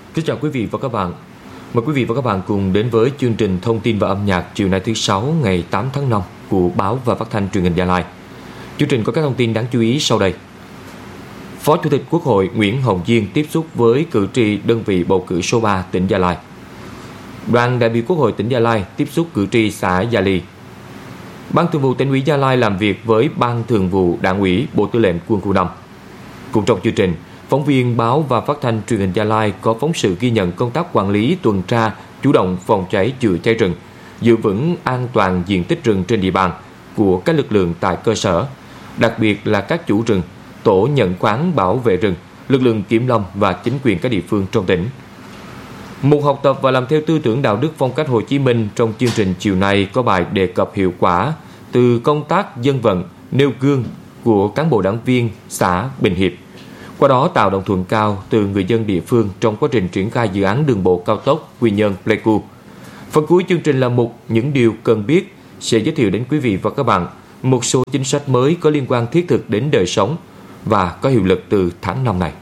Kính chào quý vị và các bạn. Mời quý vị và các bạn cùng đến với chương trình Thông tin và âm nhạc chiều nay thứ Sáu ngày 8 tháng 5 của Báo và Phát thanh Truyền hình Gia Lai. Chương trình có các thông tin đáng chú ý sau đây. Phó Chủ tịch Quốc hội Nguyễn Hồng Diên tiếp xúc với cử tri đơn vị bầu cử số 3 tỉnh Gia Lai. Đoàn đại biểu Quốc hội tỉnh Gia Lai tiếp xúc cử tri xã Gia Ly. Ban Thường vụ Tỉnh ủy Gia Lai làm việc với Ban Thường vụ Đảng ủy Bộ Tư lệnh Quân khu 5. Cũng trong chương trình, phóng viên Báo và Phát thanh Truyền hình Gia Lai có phóng sự ghi nhận công tác quản lý tuần tra, chủ động phòng cháy chữa cháy rừng, giữ vững an toàn diện tích rừng trên địa bàn của các lực lượng tại cơ sở, đặc biệt là các chủ rừng, tổ nhận khoán bảo vệ rừng, lực lượng kiểm lâm và chính quyền các địa phương trong tỉnh. Một học tập và làm theo tư tưởng đạo đức phong cách Hồ Chí Minh trong chương trình chiều nay có bài đề cập hiệu quả từ công tác dân vận, nêu gương của cán bộ đảng viên xã Bình Hiệp. Qua đó tạo đồng thuận cao từ người dân địa phương trong quá trình triển khai dự án đường bộ cao tốc Quy Nhơn-Pleiku. Phần cuối chương trình là mục Những điều cần biết sẽ giới thiệu đến quý vị và các bạn một số chính sách mới có liên quan thiết thực đến đời sống và có hiệu lực từ tháng 5 này.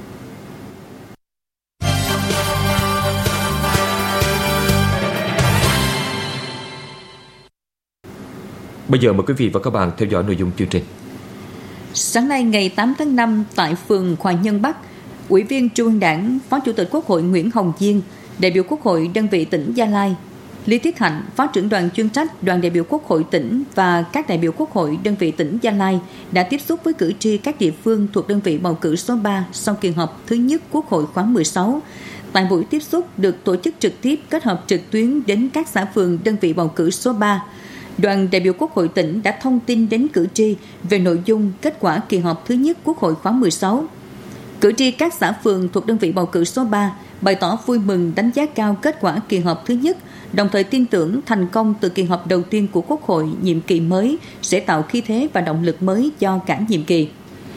Bây giờ mời quý vị và các bạn theo dõi nội dung chương trình. Sáng nay ngày 8 tháng 5 tại phường Hòa Nhân Bắc, Ủy viên Trung ương Đảng, Phó Chủ tịch Quốc hội Nguyễn Hồng Diên, đại biểu Quốc hội đơn vị tỉnh Gia Lai, Lý Thiết Hạnh, Phó trưởng đoàn chuyên trách đoàn đại biểu Quốc hội tỉnh và các đại biểu Quốc hội đơn vị tỉnh Gia Lai đã tiếp xúc với cử tri các địa phương thuộc đơn vị bầu cử số 3 sau kỳ họp thứ nhất Quốc hội khóa 16. Tại buổi tiếp xúc được tổ chức trực tiếp kết hợp trực tuyến đến các xã phường đơn vị bầu cử số 3. Đoàn đại biểu Quốc hội tỉnh đã thông tin đến cử tri về nội dung kết quả kỳ họp thứ nhất Quốc hội khóa 16. Cử tri các xã phường thuộc đơn vị bầu cử số 3 bày tỏ vui mừng đánh giá cao kết quả kỳ họp thứ nhất, đồng thời tin tưởng thành công từ kỳ họp đầu tiên của Quốc hội nhiệm kỳ mới sẽ tạo khí thế và động lực mới cho cả nhiệm kỳ.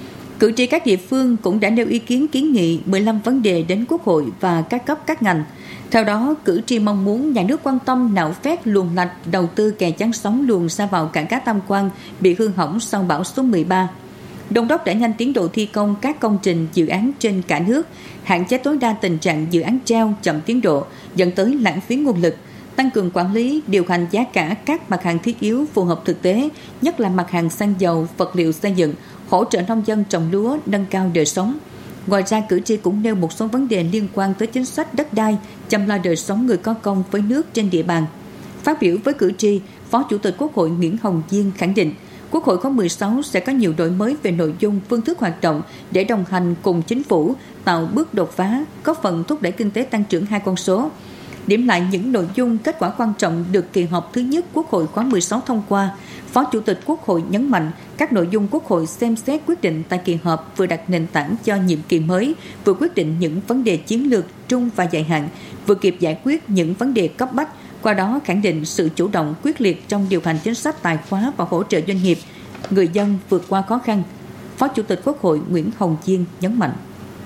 Cử tri các địa phương cũng đã nêu ý kiến kiến nghị 15 vấn đề đến Quốc hội và các cấp các ngành. Theo đó, cử tri mong muốn nhà nước quan tâm nạo vét luồng lạch, đầu tư kè chắn sóng luồng ra vào cảng cá Tam Quan bị hư hỏng sau bão số 13. Đôn đốc đẩy nhanh tiến độ thi công các công trình dự án trên cả nước, hạn chế tối đa tình trạng dự án treo chậm tiến độ dẫn tới lãng phí nguồn lực, tăng cường quản lý, điều hành giá cả các mặt hàng thiết yếu phù hợp thực tế, nhất là mặt hàng xăng dầu, vật liệu xây dựng, hỗ trợ nông dân trồng lúa, nâng cao đời sống. Ngoài ra, cử tri cũng nêu một số vấn đề liên quan tới chính sách đất đai, chăm lo đời sống người có công với nước trên địa bàn. Phát biểu với cử tri, Phó Chủ tịch Quốc hội Nguyễn Hồng Diên khẳng định, Quốc hội khóa 16 sẽ có nhiều đổi mới về nội dung, phương thức hoạt động để đồng hành cùng chính phủ, tạo bước đột phá, góp phần thúc đẩy kinh tế tăng trưởng 2 con số. Điểm lại những nội dung kết quả quan trọng được kỳ họp thứ nhất Quốc hội khóa 16 thông qua, Phó Chủ tịch Quốc hội nhấn mạnh các nội dung Quốc hội xem xét quyết định tại kỳ họp vừa đặt nền tảng cho nhiệm kỳ mới, vừa quyết định những vấn đề chiến lược trung và dài hạn, vừa kịp giải quyết những vấn đề cấp bách, qua đó khẳng định sự chủ động quyết liệt trong điều hành chính sách tài khóa và hỗ trợ doanh nghiệp, người dân vượt qua khó khăn. Phó Chủ tịch Quốc hội Nguyễn Hồng Diên nhấn mạnh.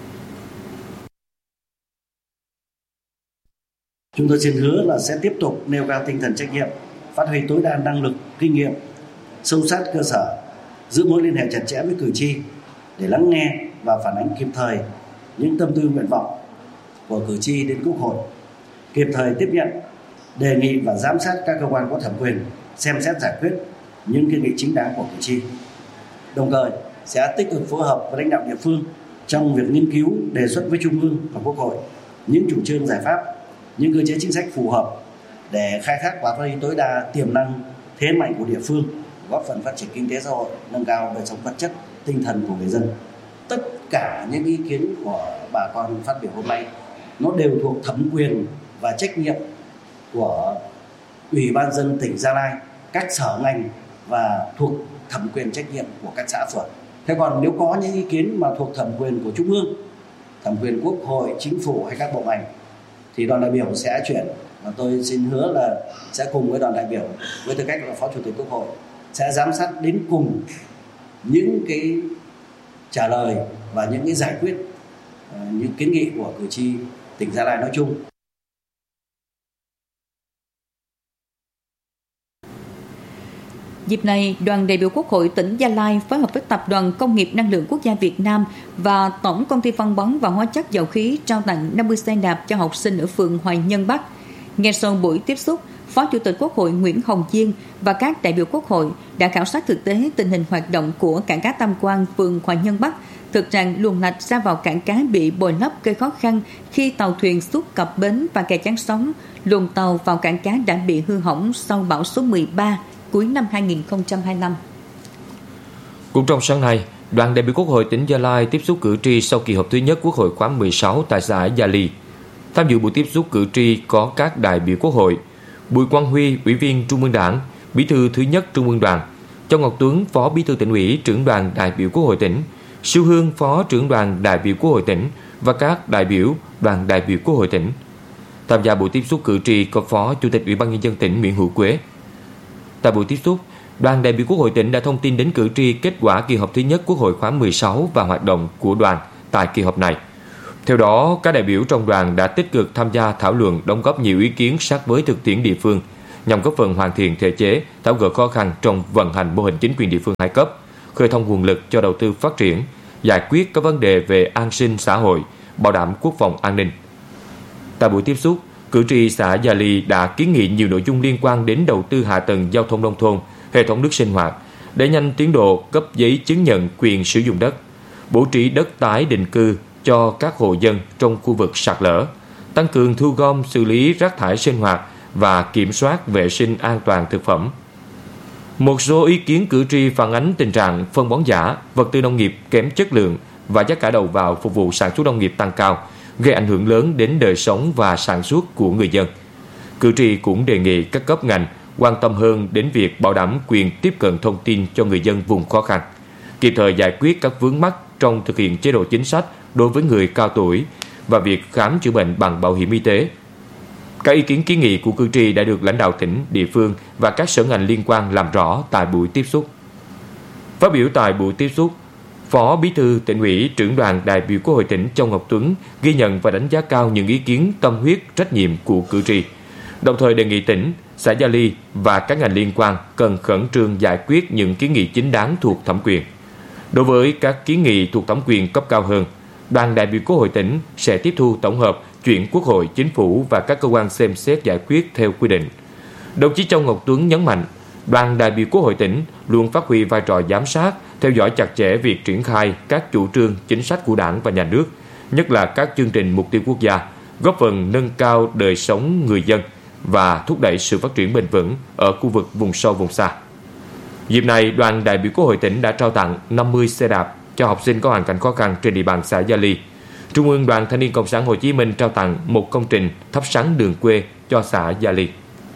Chúng tôi xin hứa là sẽ tiếp tục nêu cao tinh thần trách nhiệm, phát huy tối đa năng lực, kinh nghiệm, sâu sát cơ sở, giữ mối liên hệ chặt chẽ với cử tri để lắng nghe và phản ánh kịp thời những tâm tư nguyện vọng của cử tri đến Quốc hội, kịp thời tiếp nhận, đề nghị và giám sát các cơ quan có thẩm quyền xem xét giải quyết những kiến nghị chính đáng của cử tri. Đồng thời sẽ tích cực phối hợp với lãnh đạo địa phương trong việc nghiên cứu, đề xuất với Trung ương và Quốc hội những chủ trương giải pháp, những cơ chế chính sách phù hợp để khai thác và phát huy tối đa tiềm năng, thế mạnh của địa phương, góp phần phát triển kinh tế xã hội, nâng cao đời sống vật chất, tinh thần của người dân. Tất cả những ý kiến của bà con phát biểu hôm nay nó đều thuộc thẩm quyền và trách nhiệm của Ủy ban nhân dân tỉnh Gia Lai, các sở ngành và thuộc thẩm quyền trách nhiệm của các xã phường. Thế còn nếu có những ý kiến mà thuộc thẩm quyền của Trung ương, thẩm quyền Quốc hội, Chính phủ hay các bộ ngành thì đoàn đại biểu sẽ chuyển, và tôi xin hứa là sẽ cùng với đoàn đại biểu với tư cách là Phó Chủ tịch Quốc hội sẽ giám sát đến cùng những cái trả lời và những cái giải quyết những kiến nghị của cử tri tỉnh Gia Lai nói chung. Dịp này, đoàn đại biểu Quốc hội tỉnh Gia Lai phối hợp với Tập đoàn Công nghiệp Năng lượng Quốc gia Việt Nam và Tổng công ty phân bón và hóa chất dầu khí trao tặng 50 xe đạp cho học sinh ở phường Hoài Nhân Bắc. Ngay sau buổi tiếp xúc, Phó Chủ tịch Quốc hội Nguyễn Hồng Diên và các đại biểu Quốc hội đã khảo sát thực tế tình hình hoạt động của cảng cá Tam Quan, phường Hoài Nhân Bắc. Thực trạng luồng lạch ra vào cảng cá bị bồi lấp gây khó khăn khi tàu thuyền xuất cập bến và kè chắn sóng. Luồng tàu vào cảng cá đã bị hư hỏng sau bão số 13 cuối năm 2025. Cũng trong sáng nay, đoàn đại biểu Quốc hội tỉnh Gia Lai tiếp xúc cử tri sau kỳ họp thứ nhất Quốc hội khóa 16 tại xã Gia Ly. Tham dự buổi tiếp xúc cử tri có các đại biểu Quốc hội: Bùi Quang Huy, Ủy viên Trung ương Đảng, Bí thư thứ nhất Trung ương Đoàn; Châu Ngọc Tuấn, Phó Bí thư Tỉnh ủy, Trưởng đoàn đại biểu Quốc hội tỉnh; Siêu Hương, Phó Trưởng đoàn đại biểu Quốc hội tỉnh và các đại biểu đoàn đại biểu Quốc hội tỉnh. Tham gia buổi tiếp xúc cử tri có Phó Chủ tịch Ủy ban Nhân dân tỉnh Nguyễn Hữu Quế. Tại buổi tiếp xúc, đoàn đại biểu Quốc hội tỉnh đã thông tin đến cử tri kết quả kỳ họp thứ nhất Quốc hội khóa 16 và hoạt động của đoàn tại kỳ họp này. Theo đó, các đại biểu trong đoàn đã tích cực tham gia thảo luận, đóng góp nhiều ý kiến sát với thực tiễn địa phương nhằm góp phần hoàn thiện thể chế, tháo gỡ khó khăn trong vận hành mô hình chính quyền địa phương hai cấp, khơi thông nguồn lực cho đầu tư phát triển, giải quyết các vấn đề về an sinh xã hội, bảo đảm quốc phòng an ninh. Tại buổi tiếp xúc, cử tri xã Gia Ly đã kiến nghị nhiều nội dung liên quan đến đầu tư hạ tầng giao thông nông thôn, hệ thống nước sinh hoạt, đẩy nhanh tiến độ cấp giấy chứng nhận quyền sử dụng đất, bố trí đất tái định cư cho các hộ dân trong khu vực sạt lở, tăng cường thu gom xử lý rác thải sinh hoạt và kiểm soát vệ sinh an toàn thực phẩm. Một số ý kiến cử tri phản ánh tình trạng phân bón giả, vật tư nông nghiệp kém chất lượng và giá cả đầu vào phục vụ sản xuất nông nghiệp tăng cao, gây ảnh hưởng lớn đến đời sống và sản xuất của người dân. Cử tri cũng đề nghị các cấp ngành quan tâm hơn đến việc bảo đảm quyền tiếp cận thông tin cho người dân vùng khó khăn, kịp thời giải quyết các vướng mắc trong thực hiện chế độ chính sách đối với người cao tuổi và việc khám chữa bệnh bằng bảo hiểm y tế. Các ý kiến kiến nghị của cử tri đã được lãnh đạo tỉnh, địa phương và các sở ngành liên quan làm rõ tại buổi tiếp xúc. Phát biểu tại buổi tiếp xúc, Phó Bí thư Tỉnh ủy, Trưởng đoàn đại biểu Quốc hội tỉnh Châu Ngọc Tuấn ghi nhận và đánh giá cao những ý kiến tâm huyết, trách nhiệm của cử tri, đồng thời đề nghị tỉnh, xã Gia Ly và các ngành liên quan cần khẩn trương giải quyết những kiến nghị chính đáng thuộc thẩm quyền. Đối với các kiến nghị thuộc thẩm quyền cấp cao hơn, đoàn đại biểu Quốc hội tỉnh sẽ tiếp thu tổng hợp, chuyển Quốc hội, Chính phủ và các cơ quan xem xét giải quyết theo quy định. Đồng chí Châu Ngọc Tuấn nhấn mạnh, đoàn đại biểu Quốc hội tỉnh luôn phát huy vai trò giám sát, theo dõi chặt chẽ việc triển khai các chủ trương, chính sách của Đảng và Nhà nước, nhất là các chương trình mục tiêu quốc gia, góp phần nâng cao đời sống người dân và thúc đẩy sự phát triển bền vững ở khu vực vùng sâu vùng xa. Dịp này, đoàn đại biểu Quốc hội tỉnh đã trao tặng 50 xe đạp cho học sinh có hoàn cảnh khó khăn trên địa bàn xã Gia Ly. Trung ương Đoàn Thanh niên Cộng sản Hồ Chí Minh trao tặng một công trình thắp sáng đường quê cho xã Gia Ly.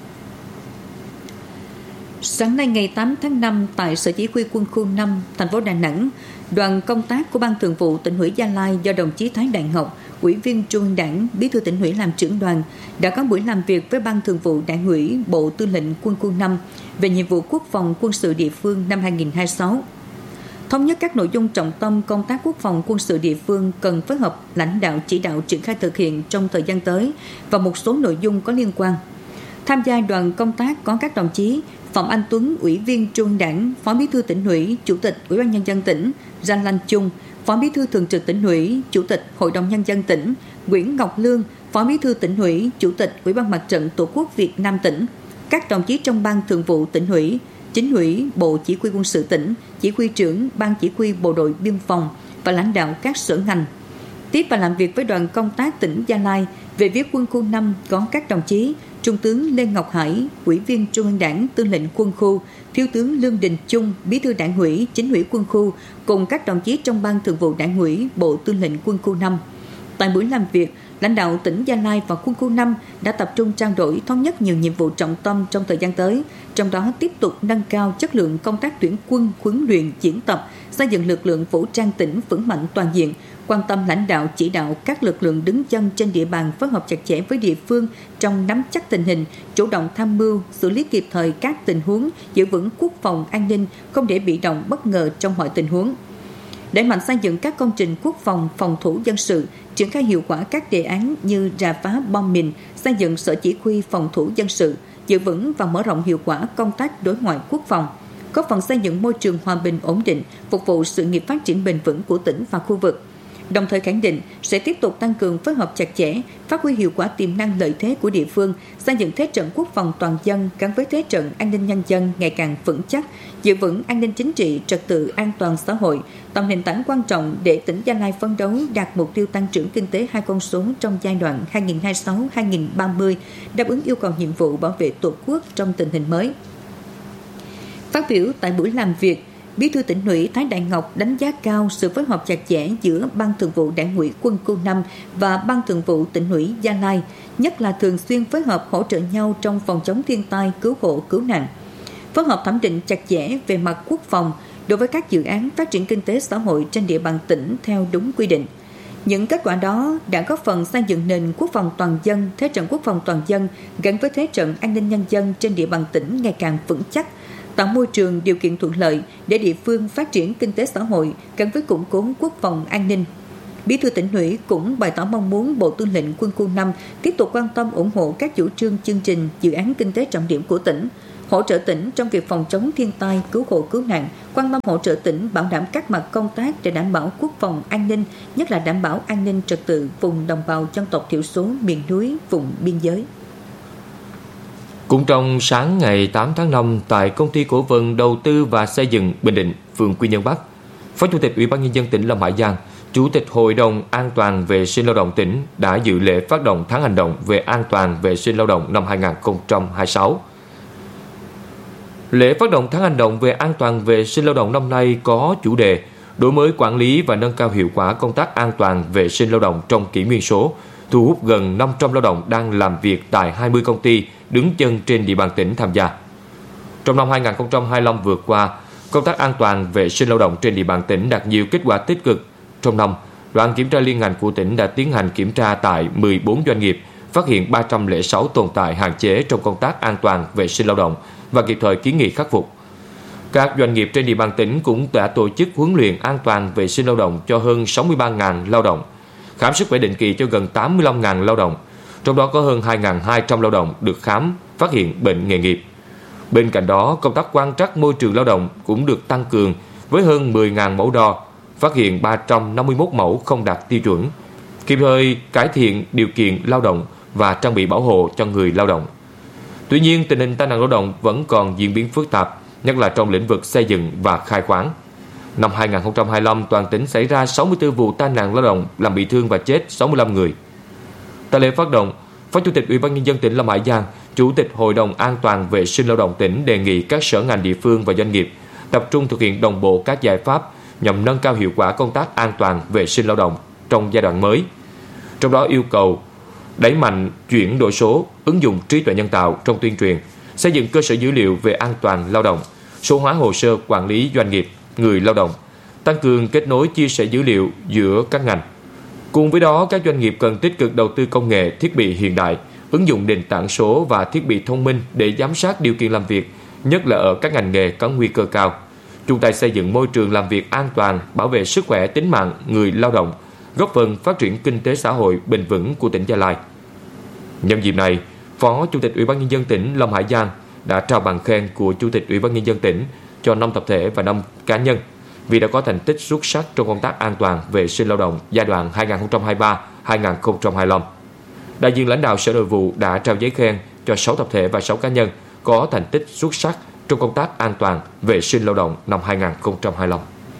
Sáng nay ngày 8 tháng 5 tại Sở Chỉ huy Quân khu 5, thành phố Đà Nẵng, đoàn công tác của Ban Thường vụ Tỉnh ủy Gia Lai do đồng chí Thái Đại Ngọc, Ủy viên Trung ương Đảng, Bí thư Tỉnh ủy làm trưởng đoàn, đã có buổi làm việc với Ban Thường vụ Đảng ủy Bộ Tư lệnh Quân khu 5 về nhiệm vụ quốc phòng quân sự địa phương năm 2026. Thống nhất các nội dung trọng tâm công tác quốc phòng quân sự địa phương cần phối hợp lãnh đạo chỉ đạo triển khai thực hiện trong thời gian tới và một số nội dung có liên quan. Tham gia đoàn công tác có các đồng chí Phạm Anh Tuấn, Ủy viên Trung ương Đảng, Phó Bí thư Tỉnh ủy, Chủ tịch Ủy ban Nhân dân tỉnh; Giang Lanh Chung, Phó Bí thư Thường trực Tỉnh ủy, Chủ tịch Hội đồng Nhân dân tỉnh; Nguyễn Ngọc Lương, Phó Bí thư Tỉnh ủy, Chủ tịch Ủy ban Mặt trận Tổ quốc Việt Nam tỉnh; các đồng chí trong Ban Thường vụ Tỉnh ủy, Chính ủy, Bộ Chỉ huy Quân sự tỉnh, Chỉ huy trưởng Ban Chỉ huy Bộ đội Biên phòng và lãnh đạo các sở ngành. Tiếp và làm việc với đoàn công tác tỉnh Gia Lai, về phía Quân khu 5 có các đồng chí Trung tướng Lê Ngọc Hải, Ủy viên Trung ương Đảng, Tư lệnh Quân khu; Thiếu tướng Lương Đình Chung, Bí thư Đảng ủy, Chính ủy Quân khu, cùng các đồng chí trong Ban Thường vụ Đảng ủy, Bộ Tư lệnh Quân khu 5. Tại buổi làm việc, lãnh đạo tỉnh Gia Lai và Quân khu 5 đã tập trung trao đổi thống nhất nhiều nhiệm vụ trọng tâm trong thời gian tới, trong đó tiếp tục nâng cao chất lượng công tác tuyển quân, huấn luyện, diễn tập, xây dựng lực lượng vũ trang tỉnh vững mạnh toàn diện, quan tâm lãnh đạo chỉ đạo các lực lượng đứng chân trên địa bàn phối hợp chặt chẽ với địa phương trong nắm chắc tình hình, chủ động tham mưu, xử lý kịp thời các tình huống, giữ vững quốc phòng an ninh, không để bị động bất ngờ trong mọi tình huống. Đẩy mạnh xây dựng các công trình quốc phòng, phòng thủ dân sự, triển khai hiệu quả các đề án như rà phá bom mìn, xây dựng sở chỉ huy phòng thủ dân sự, giữ vững và mở rộng hiệu quả công tác đối ngoại quốc phòng, góp phần xây dựng môi trường hòa bình ổn định, phục vụ sự nghiệp phát triển bền vững của tỉnh và khu vực. Đồng thời khẳng định sẽ tiếp tục tăng cường phối hợp chặt chẽ, phát huy hiệu quả tiềm năng lợi thế của địa phương, xây dựng thế trận quốc phòng toàn dân gắn với thế trận an ninh nhân dân ngày càng vững chắc, giữ vững an ninh chính trị, trật tự an toàn xã hội, tạo nền tảng quan trọng để tỉnh Gia Lai phấn đấu đạt mục tiêu tăng trưởng kinh tế 2 con số trong giai đoạn 2026-2030, đáp ứng yêu cầu nhiệm vụ bảo vệ Tổ quốc trong tình hình mới. Phát biểu tại buổi làm việc, Bí thư Tỉnh ủy Thái Đại Ngọc đánh giá cao sự phối hợp chặt chẽ giữa Ban Thường vụ Đảng ủy Quân khu 5 và Ban Thường vụ Tỉnh ủy Gia Lai, nhất là thường xuyên phối hợp hỗ trợ nhau trong phòng chống thiên tai, cứu hộ, cứu nạn. Phối hợp thẩm định chặt chẽ về mặt quốc phòng đối với các dự án phát triển kinh tế xã hội trên địa bàn tỉnh theo đúng quy định. Những kết quả đó đã góp phần xây dựng nền quốc phòng toàn dân, thế trận quốc phòng toàn dân gắn với thế trận an ninh nhân dân trên địa bàn tỉnh ngày càng vững chắc, tạo môi trường điều kiện thuận lợi để địa phương phát triển kinh tế xã hội gắn với củng cố quốc phòng an ninh. Bí thư Tỉnh ủy cũng bày tỏ mong muốn Bộ Tư lệnh Quân khu 5 tiếp tục quan tâm ủng hộ các chủ trương, chương trình, dự án kinh tế trọng điểm của tỉnh, hỗ trợ tỉnh trong việc phòng chống thiên tai, cứu hộ cứu nạn, quan tâm hỗ trợ tỉnh bảo đảm các mặt công tác để đảm bảo quốc phòng an ninh, nhất là đảm bảo an ninh trật tự vùng đồng bào dân tộc thiểu số miền núi, vùng biên giới. Cũng trong sáng ngày 8 tháng 5, tại Công ty Cổ phần Đầu tư và Xây dựng Bình Định, phường Quy Nhơn Bắc, Phó Chủ tịch Ủy ban Nhân dân tỉnh Lâm Hải Giang, Chủ tịch Hội đồng An toàn vệ sinh lao động tỉnh đã dự lễ phát động tháng hành động về an toàn vệ sinh lao động năm 2026. Lễ phát động tháng hành động về an toàn vệ sinh lao động năm nay có chủ đề đổi mới quản lý và nâng cao hiệu quả công tác an toàn vệ sinh lao động trong kỷ nguyên số, thu hút gần 500 lao động đang làm việc tại 20 công ty đứng chân trên địa bàn tỉnh tham gia. Trong năm 2025 vừa qua, công tác an toàn vệ sinh lao động trên địa bàn tỉnh đạt nhiều kết quả tích cực. Trong năm, đoàn kiểm tra liên ngành của tỉnh đã tiến hành kiểm tra tại 14 doanh nghiệp, phát hiện 306 tồn tại hạn chế trong công tác an toàn vệ sinh lao động và kịp thời kiến nghị khắc phục. Các doanh nghiệp trên địa bàn tỉnh cũng đã tổ chức huấn luyện an toàn vệ sinh lao động cho hơn 63.000 lao động, khám sức khỏe định kỳ cho gần 85.000 lao động, trong đó có hơn 2.200 lao động được khám, phát hiện bệnh nghề nghiệp. Bên cạnh đó, công tác quan trắc môi trường lao động cũng được tăng cường với hơn 10.000 mẫu đo, phát hiện 351 mẫu không đạt tiêu chuẩn, kịp thời cải thiện điều kiện lao động và trang bị bảo hộ cho người lao động. Tuy nhiên, tình hình tai nạn lao động vẫn còn diễn biến phức tạp, nhất là trong lĩnh vực xây dựng và khai khoáng. Năm 2025, toàn tỉnh xảy ra 64 vụ tai nạn lao động làm bị thương và chết 65 người. Tại lễ phát động, Phó Chủ tịch Ủy ban Nhân dân tỉnh Lâm Hải Giang, Chủ tịch Hội đồng An toàn vệ sinh lao động tỉnh đề nghị các sở ngành địa phương và doanh nghiệp tập trung thực hiện đồng bộ các giải pháp nhằm nâng cao hiệu quả công tác an toàn vệ sinh lao động trong giai đoạn mới. Trong đó yêu cầu đẩy mạnh chuyển đổi số, ứng dụng trí tuệ nhân tạo trong tuyên truyền, xây dựng cơ sở dữ liệu về an toàn lao động, số hóa hồ sơ quản lý doanh nghiệp, người lao động, tăng cường kết nối chia sẻ dữ liệu giữa các ngành. Cùng với đó, các doanh nghiệp cần tích cực đầu tư công nghệ, thiết bị hiện đại, ứng dụng nền tảng số và thiết bị thông minh để giám sát điều kiện làm việc, nhất là ở các ngành nghề có nguy cơ cao. Chung tay xây dựng môi trường làm việc an toàn, bảo vệ sức khỏe tính mạng người lao động, góp phần phát triển kinh tế xã hội bền vững của tỉnh Gia Lai. Nhân dịp này, Phó Chủ tịch Ủy ban Nhân dân tỉnh Lâm Hải Giang đã trao bằng khen của Chủ tịch Ủy ban Nhân dân tỉnh cho 5 tập thể và 5 cá nhân vì đã có thành tích xuất sắc trong công tác an toàn vệ sinh lao động giai đoạn 2023-2025. Đại diện lãnh đạo Sở Nội vụ đã trao giấy khen cho 6 tập thể và 6 cá nhân có thành tích xuất sắc trong công tác an toàn vệ sinh lao động năm 2025.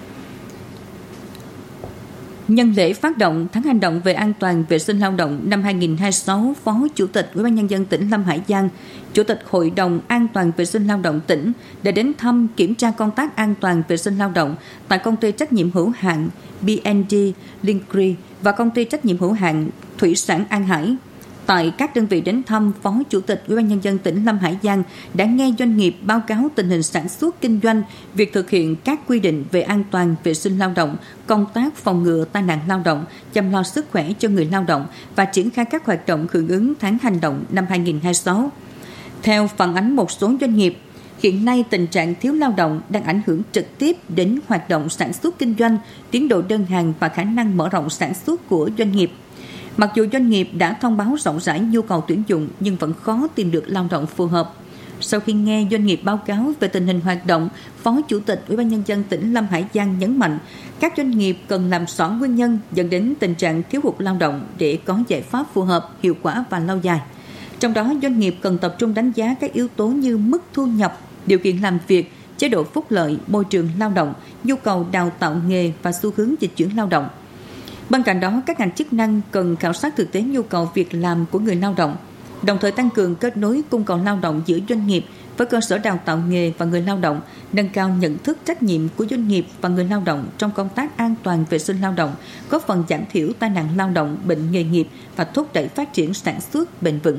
Nhân lễ phát động tháng hành động về an toàn vệ sinh lao động năm 2026, Phó Chủ tịch Ủy ban Nhân dân tỉnh Lâm Hải Giang, Chủ tịch Hội đồng An toàn vệ sinh lao động tỉnh đã đến thăm kiểm tra công tác an toàn vệ sinh lao động tại công ty trách nhiệm hữu hạn BND Linkri và công ty trách nhiệm hữu hạn Thủy sản An Hải. Tại các đơn vị đến thăm, Phó Chủ tịch Ủy ban Nhân dân tỉnh Lâm Hải Giang đã nghe doanh nghiệp báo cáo tình hình sản xuất kinh doanh, việc thực hiện các quy định về an toàn vệ sinh lao động, công tác phòng ngừa tai nạn lao động, chăm lo sức khỏe cho người lao động và triển khai các hoạt động hưởng ứng tháng hành động năm 2026. Theo phản ánh một số doanh nghiệp, hiện nay tình trạng thiếu lao động đang ảnh hưởng trực tiếp đến hoạt động sản xuất kinh doanh, tiến độ đơn hàng và khả năng mở rộng sản xuất của doanh nghiệp. Mặc dù doanh nghiệp đã thông báo rộng rãi nhu cầu tuyển dụng nhưng vẫn khó tìm được lao động phù hợp. Sau khi nghe doanh nghiệp báo cáo về tình hình hoạt động, Phó Chủ tịch Ủy ban Nhân dân tỉnh Lâm Hải Giang nhấn mạnh các doanh nghiệp cần làm rõ nguyên nhân dẫn đến tình trạng thiếu hụt lao động để có giải pháp phù hợp, hiệu quả và lâu dài. Trong đó, doanh nghiệp cần tập trung đánh giá các yếu tố như mức thu nhập, điều kiện làm việc, chế độ phúc lợi, môi trường lao động, nhu cầu đào tạo nghề và xu hướng dịch chuyển lao động. Bên cạnh đó, các ngành chức năng cần khảo sát thực tế nhu cầu việc làm của người lao động, đồng thời tăng cường kết nối cung cầu lao động giữa doanh nghiệp với cơ sở đào tạo nghề và người lao động, nâng cao nhận thức trách nhiệm của doanh nghiệp và người lao động trong công tác an toàn vệ sinh lao động, góp phần giảm thiểu tai nạn lao động, bệnh nghề nghiệp và thúc đẩy phát triển sản xuất bền vững.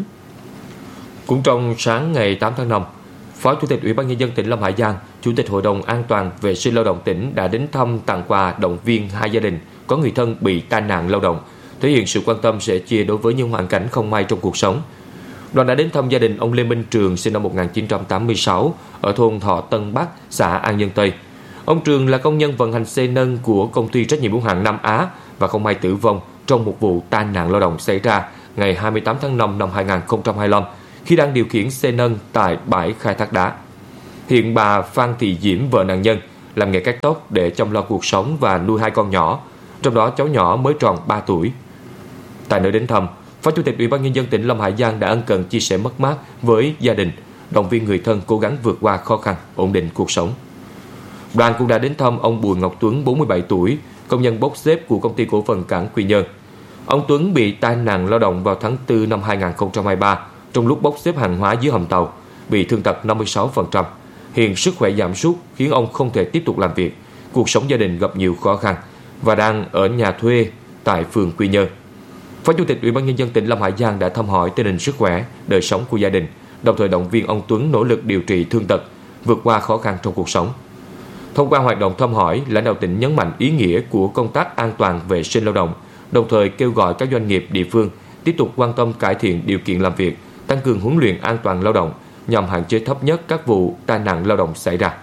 Cũng trong sáng ngày 8 tháng 5, Phó Chủ tịch Ủy ban Nhân dân tỉnh Lâm Hải Giang, Chủ tịch Hội đồng An toàn vệ sinh lao động tỉnh đã đến thăm, tặng quà, động viên hai gia đình có người thân bị tai nạn lao động, thể hiện sự quan tâm sẻ chia đối với những hoàn cảnh không may trong cuộc sống. Đoàn đã đến thăm gia đình ông Lê Minh Trường, sinh năm 1986, ở thôn Thọ Tân Bắc, xã An Nhân Tây. Ông Trường là công nhân vận hành xe nâng của công ty trách nhiệm hữu hạn Nam Á và không may tử vong trong một vụ tai nạn lao động xảy ra ngày 28 tháng 5 năm 2025 khi đang điều khiển xe nâng tại bãi khai thác đá. Hiện bà Phan Thị Diễm, vợ nạn nhân, làm nghề cắt tóc để chăm lo cuộc sống và nuôi hai con nhỏ, trong đó cháu nhỏ mới tròn 3 tuổi. Tại nơi đến thăm, Phó Chủ tịch Ủy ban Nhân dân tỉnh Lâm Hải Giang đã ân cần chia sẻ mất mát với gia đình, động viên người thân cố gắng vượt qua khó khăn, ổn định cuộc sống. Đoàn cũng đã đến thăm ông Bùi Ngọc Tuấn, 47 tuổi, công nhân bốc xếp của công ty cổ phần cảng Quy Nhơn. Ông Tuấn bị tai nạn lao động vào tháng 4 năm 2023 trong lúc bốc xếp hàng hóa dưới hầm tàu, bị thương tật 56%. Hiện sức khỏe giảm sút khiến ông không thể tiếp tục làm việc. Cuộc sống gia đình gặp nhiều khó khăn và đang ở nhà thuê tại phường Quy Nhơn. Phó Chủ tịch Ủy ban Nhân dân tỉnh Lâm Hải Giang đã thăm hỏi tình hình sức khỏe, đời sống của gia đình, đồng thời động viên ông Tuấn nỗ lực điều trị thương tật, vượt qua khó khăn trong cuộc sống. Thông qua hoạt động thăm hỏi, lãnh đạo tỉnh nhấn mạnh ý nghĩa của công tác an toàn vệ sinh lao động, đồng thời kêu gọi các doanh nghiệp địa phương tiếp tục quan tâm cải thiện điều kiện làm việc, tăng cường huấn luyện an toàn lao động nhằm hạn chế thấp nhất các vụ tai nạn lao động xảy ra.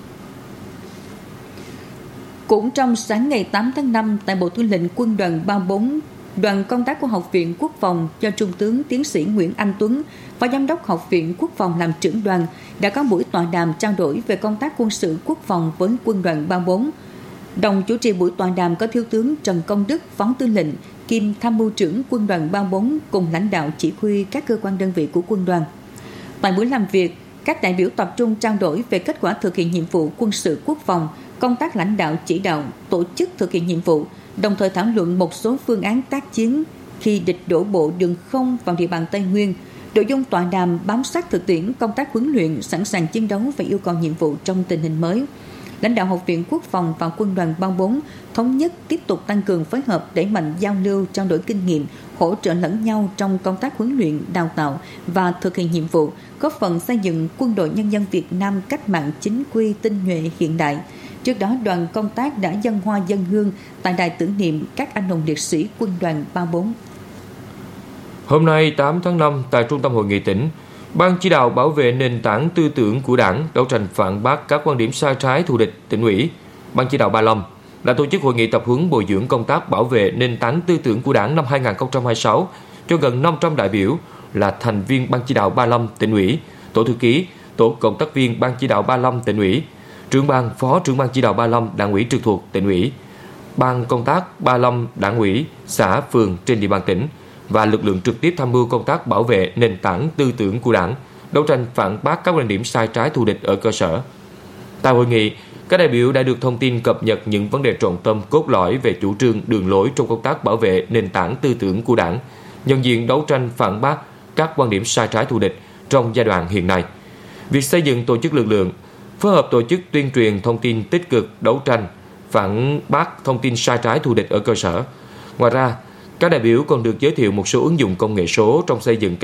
Cũng trong sáng ngày 8 tháng 5, tại Bộ Tư lệnh Quân đoàn 34, đoàn công tác của Học viện Quốc phòng do Trung tướng Tiến sĩ Nguyễn Anh Tuấn, Phó Giám đốc Học viện Quốc phòng làm trưởng đoàn, đã có buổi tọa đàm trao đổi về công tác quân sự quốc phòng với Quân đoàn 34. Đồng chủ trì buổi tọa đàm có Thiếu tướng Trần Công Đức, Phó Tư lệnh kiêm Tham mưu trưởng Quân đoàn 34 cùng lãnh đạo chỉ huy các cơ quan đơn vị của quân đoàn. Tại buổi làm việc, các đại biểu tập trung trao đổi về kết quả thực hiện nhiệm vụ quân sự quốc phòng, công tác lãnh đạo chỉ đạo, tổ chức thực hiện nhiệm vụ, đồng thời thảo luận một số phương án tác chiến khi địch đổ bộ đường không vào địa bàn Tây Nguyên. Nội dung tọa đàm bám sát thực tiễn công tác huấn luyện, sẵn sàng chiến đấu và yêu cầu nhiệm vụ trong tình hình mới. Lãnh đạo Học viện Quốc phòng và Quân đoàn 34 thống nhất tiếp tục tăng cường phối hợp, đẩy mạnh giao lưu, trao đổi kinh nghiệm, hỗ trợ lẫn nhau trong công tác huấn luyện, đào tạo và thực hiện nhiệm vụ, góp phần xây dựng Quân đội Nhân dân Việt Nam cách mạng chính quy, tinh nhuệ, hiện đại. Trước đó, đoàn công tác đã dâng hoa dâng hương tại đài tưởng niệm các anh hùng liệt sĩ Quân đoàn 34. Hôm nay 8 tháng 5, tại Trung tâm Hội nghị tỉnh, Ban chỉ đạo bảo vệ nền tảng tư tưởng của Đảng, đấu tranh phản bác các quan điểm sai trái thù địch tỉnh ủy, Ban chỉ đạo 35 đã tổ chức hội nghị tập huấn bồi dưỡng công tác bảo vệ nền tảng tư tưởng của Đảng năm 2026 cho gần 500 đại biểu là thành viên Ban chỉ đạo 35 tỉnh ủy, tổ thư ký, tổ cộng tác viên Ban chỉ đạo 35 tỉnh ủy, trưởng ban, phó trưởng Ban chỉ đạo 35 Đảng ủy trực thuộc tỉnh ủy, Ban công tác 35 Đảng ủy, xã, phường trên địa bàn tỉnh và lực lượng trực tiếp tham mưu công tác bảo vệ nền tảng tư tưởng của Đảng, đấu tranh phản bác các quan điểm sai trái thù địch ở cơ sở. Tại hội nghị, các đại biểu đã được thông tin cập nhật những vấn đề trọng tâm cốt lõi về chủ trương, đường lối trong công tác bảo vệ nền tảng tư tưởng của Đảng, nhận diện đấu tranh phản bác các quan điểm sai trái thù địch trong giai đoạn hiện nay. Việc xây dựng tổ chức lực lượng, phối hợp tổ chức tuyên truyền thông tin tích cực, đấu tranh phản bác thông tin sai trái thù địch ở cơ sở. Ngoài ra, các đại biểu còn được giới thiệu một số ứng dụng công nghệ số trong xây dựng các